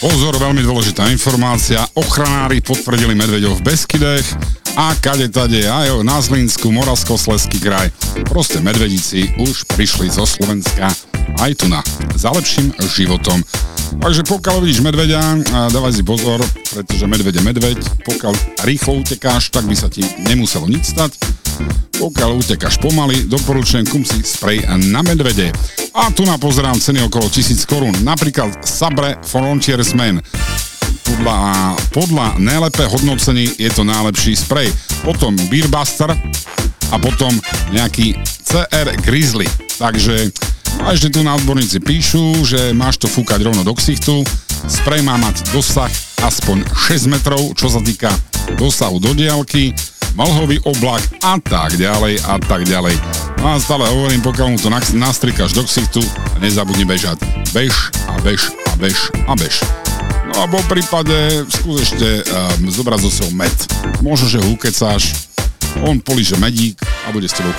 Pozor, veľmi dôležitá informácia. Ochranári potvrdili medveďov v Beskydech a kade tade aj na Zlínsku, Moravskoslezský kraj. Proste medvedíci už prišli zo Slovenska aj tu za lepším životom. Takže pokiaľ vidíš medveďa, dávaj si pozor, pretože medveď je medveď. Pokiaľ rýchlo utekáš, tak by sa ti nemuselo nič stať. Pokiaľ utekáš pomaly, doporučujem kúp si sprej na medvede. A tu pozerám ceny okolo 1000 korún. Napríklad Sabre Frontiersman. Podľa najlepé hodnocení je to najlepší sprej. Potom Beerbuster a potom nejaký CR Grizzly. Takže a ešte tu na odborníci píšu, že máš to fúkať rovno do ksichtu. Sprej má mať dosah aspoň 6 metrov, čo sa týka dosahu do diaľky, mlhový oblak a tak ďalej a tak ďalej. No a stále hovorím, pokiaľ mu to nastrikáš do ksichtu, nezabudni bežať. Bež a bež a bež a bež. No a po prípade skús ešte zobrať zo sebou med. Možno, že ho ukecáš, on políže medík a bude s tebou